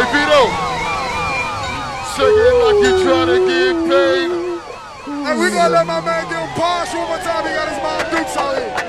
Vito. Shake it like you trying to get paid. Hey, we gonna let my man get him pause one more time. He got his mom Dukes out here.